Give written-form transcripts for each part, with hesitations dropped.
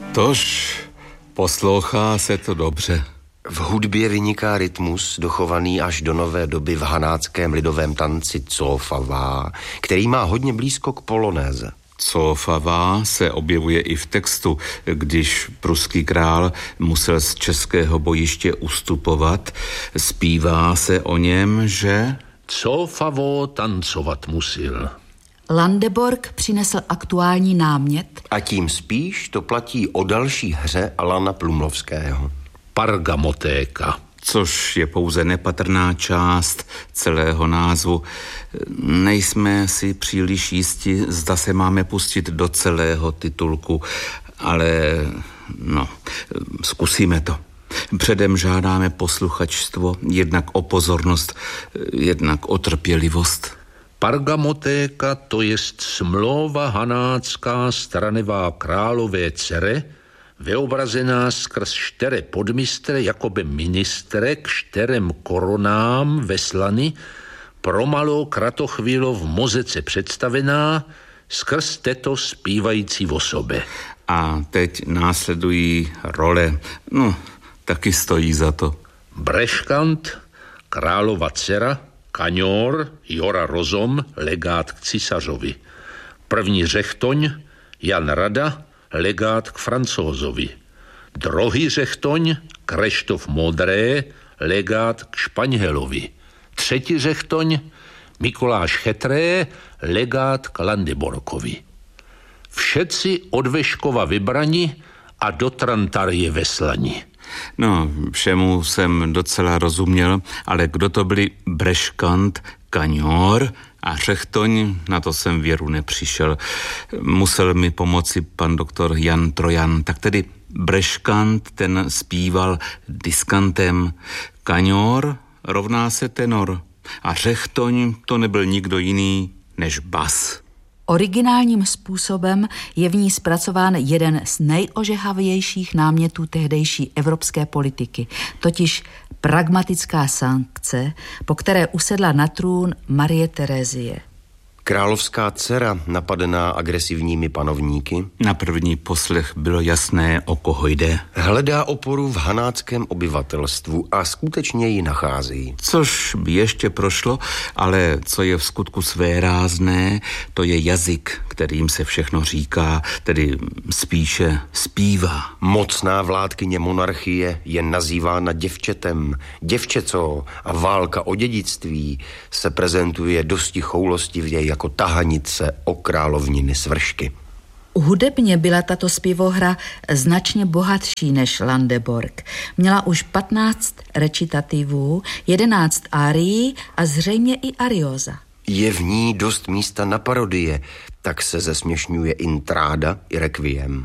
Tož poslouchá se to dobře. V hudbě vyniká rytmus, dochovaný až do nové doby v hanáckém lidovém tanci Cofavá, který má hodně blízko k polonéze. Cofavá se objevuje i v textu, když pruský král musel z českého bojiště ustupovat. Zpívá se o něm, že Cofavo tancovat musil. Landeborg přinesl aktuální námět. A tím spíš to platí o další hře Alana Plumlovského. Pargamotéka. Což je pouze nepatrná část celého názvu. Nejsme si příliš jisti, zda se máme pustit do celého titulku, ale zkusíme to. Předem žádáme posluchačstvo jednak o pozornost, jednak o trpělivost. Pargamotéka, to jest smlouva hanácká stranevá králové dcere, vyobrazená skrz 4 podmistre jakoby ministre k 4 koronám veslany, promalo kratochvílo v mozece představená, skrz této zpívající osobe. A teď následují role, taky stojí za to. Breškant, králova dcera, kaňor, Jora Rozom, legát k císařovi. První řechtoň, Jan Rada, legát k Francouzovi. Druhý řechtoň, Kreštov Modré, legát k Španělovi. Třetí řechtoň, Mikuláš Chytré, legát k Landeborkovi. Všetci od Veškova vybrani a do Trantarie veslani. Všemu jsem docela rozuměl, ale kdo to byli Breškant, kaňor a řechtoň, na to jsem věru nepřišel. Musel mi pomoci pan doktor Jan Trojan. Tak tedy Breškant, ten zpíval diskantem, kaňor rovná se tenor a řechtoň to nebyl nikdo jiný než bas. Originálním způsobem je v ní zpracován jeden z nejožehavějších námětů tehdejší evropské politiky, totiž pragmatická sankce, po které usedla na trůn Marie Terezie. Královská dcera, napadená agresivními panovníky, na první poslech bylo jasné, o koho jde. Hledá oporu v hanáckém obyvatelstvu a skutečně ji nachází. Což by ještě prošlo, ale co je v skutku svérázné, to je jazyk, kterým se všechno říká, tedy spíše zpívá. Mocná vládkyně monarchie je nazývána děvčetem. Děvčeco a válka o dědictví se prezentuje dosti choulostivě jako tahanice o královniny Svršky. Hudebně byla tato zpěvohra značně bohatší než Landeborg. Měla už 15 recitativů, 11 árií a zřejmě i arióza. Je v ní dost místa na parodie, tak se zesměšňuje intráda i requiem.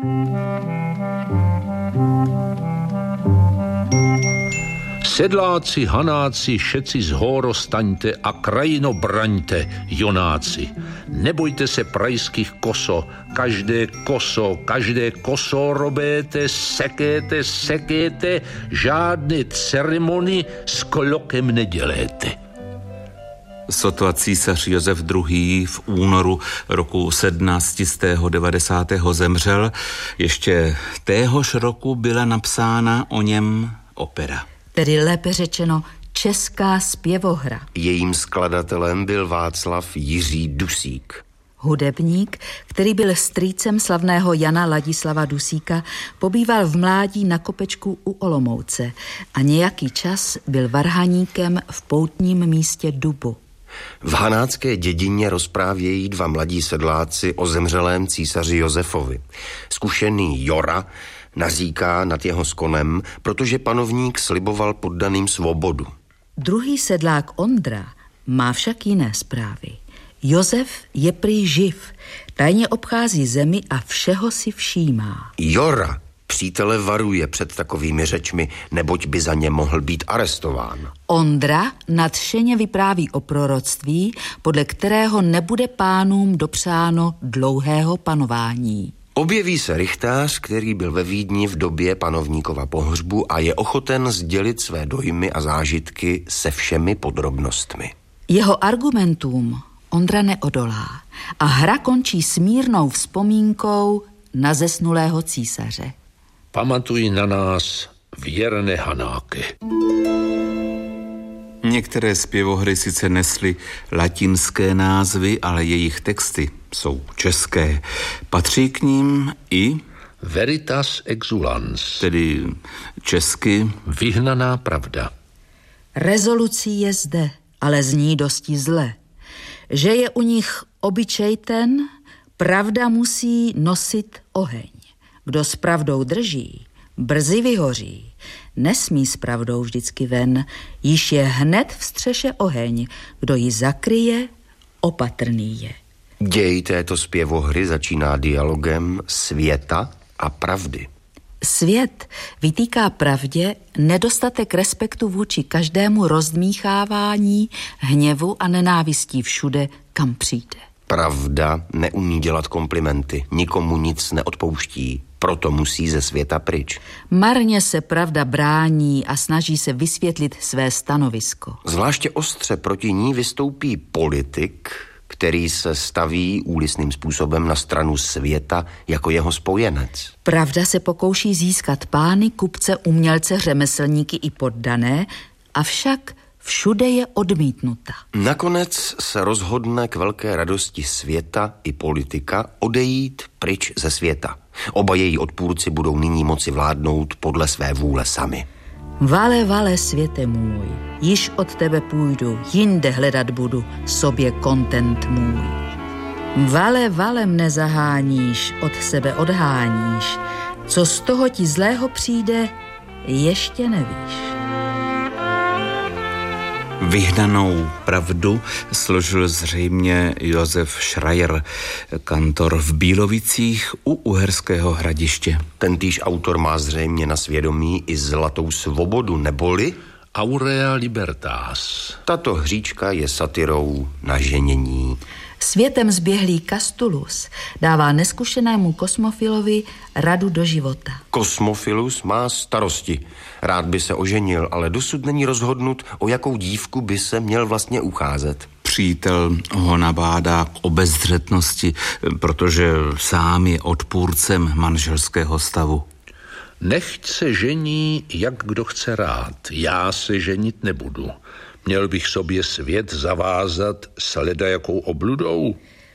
Sedláci, hanáci, všetci z hor staňte a krajino braňte, jonáci. Nebojte se prajských koso, každé koso robéte, sekéte, žádné ceremonii s klokem neděléte. Sotva císař Josef II. V únoru roku 1790. zemřel, ještě téhož roku byla napsána o něm opera. Tedy lépe řečeno česká zpěvohra. Jejím skladatelem byl Václav Jiří Dusík. Hudebník, který byl strýcem slavného Jana Ladislava Dusíka, pobýval v mládí na kopečku u Olomouce a nějaký čas byl varhaníkem v poutním místě Dubu. V hanácké dědině rozprávějí 2 mladí sedláci o zemřelém císaři Josefovi. Zkušený Jora naříká nad jeho skonem, protože panovník sliboval poddaným svobodu. Druhý sedlák Ondra má však jiné zprávy. Josef je prý živ, tajně obchází zemi a všeho si všímá. Jora přítele varuje před takovými řečmi, neboť by za ně mohl být arestován. Ondra nadšeně vypráví o proroctví, podle kterého nebude pánům dopřáno dlouhého panování. Objeví se rychtář, který byl ve Vídni v době panovníkova pohřbu a je ochoten sdělit své dojmy a zážitky se všemi podrobnostmi. Jeho argumentům Ondra neodolá a hra končí smírnou vzpomínkou na zesnulého císaře. Pamatuj na nás, věrné Hanáke. Některé zpěvohry sice nesly latinské názvy, ale jejich texty jsou české. Patří k ním i Veritas exulans, tedy česky vyhnaná pravda. Rezolucí je zde, ale zní dosti zle. Že je u nich obyčej ten, pravda musí nosit oheň. Kdo s pravdou drží, brzy vyhoří. Nesmí s pravdou vždycky ven, již je hned v střeše oheň. Kdo ji zakryje, opatrný je. Děj této zpěvohry začíná dialogem světa a pravdy. Svět vytýká pravdě nedostatek respektu vůči každému rozdmíchávání, hněvu a nenávistí všude, kam přijde. Pravda neumí dělat komplimenty, nikomu nic neodpouští, proto musí ze světa pryč. Marně se pravda brání a snaží se vysvětlit své stanovisko. Zvláště ostře proti ní vystoupí politik, který se staví úlisným způsobem na stranu světa jako jeho spojenec. Pravda se pokouší získat pány, kupce, umělce, řemeslníky i poddané, avšak všude je odmítnuta. Nakonec se rozhodne k velké radosti světa i politika odejít pryč ze světa. Oba její odpůrci budou nyní moci vládnout podle své vůle sami. Vale, vale, světe můj, již od tebe půjdu, jinde hledat budu, sobě kontent můj. Vale, vale, mne zaháníš, od sebe odháníš, co z toho ti zlého přijde, ještě nevíš. Vyhnanou pravdu složil zřejmě Josef Schreier, kantor v Bílovicích u Uherského Hradiště. Tentýž autor má zřejmě na svědomí i zlatou svobodu, neboli Aurea libertas. tato hříčka je satirou na ženění. Světem zběhlý Castulus dává neskušenému kosmofilovi radu do života. Kosmofilus má starosti. Rád by se oženil, ale dosud není rozhodnut, o jakou dívku by se měl vlastně ucházet. Přítel ho nabádá k obezřetnosti, protože sám je odpůrcem manželského stavu. Nechť se žení, jak kdo chce rád. Já se ženit nebudu. Měl bych sobě svět zavázat s ledajakou obludou.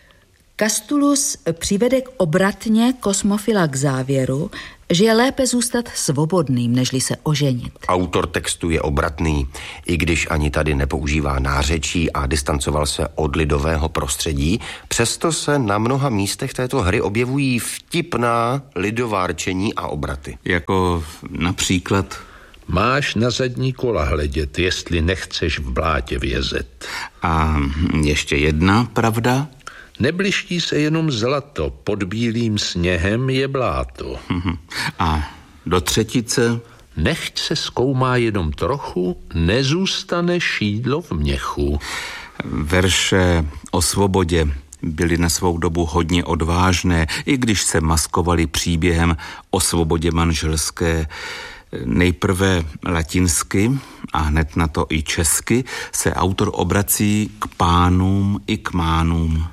Castulus přivede obratně kosmofila k závěru, že je lépe zůstat svobodným, nežli se oženit. Autor textu je obratný, i když ani tady nepoužívá nářečí a distancoval se od lidového prostředí, přesto se na mnoha místech této hry objevují vtipná lidová rčení a obraty. Jako například: Máš na zadní kola hledět, jestli nechceš v blátě vězet. A ještě jedna pravda? Nebliští se jenom zlato, pod bílým sněhem je bláto. A do třetice: Nechť se zkoumá jenom trochu, nezůstane šídlo v měchu. Verše o svobodě byly na svou dobu hodně odvážné, i když se maskovali příběhem o svobodě manželské. Nejprve latinsky a hned na to i česky se autor obrací k pánům i k mánům.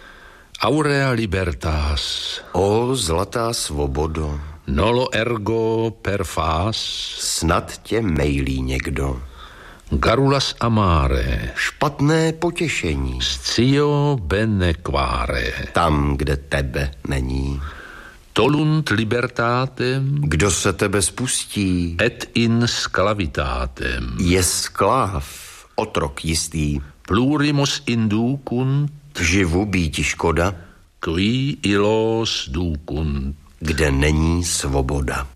Aurea libertas. O zlatá svobodo, Nolo ergo per fas. snad tě mejlí někdo. Garulas amare. Špatné potěšení, Scio bene quare. tam, kde tebe není. Tolunt libertatem. Kdo se tebe spustí, Et in sclavitatem. je skláv, otrok jistý. Plurimus inducunt. Živu býti škoda, Qui illos ducunt. kde není svoboda.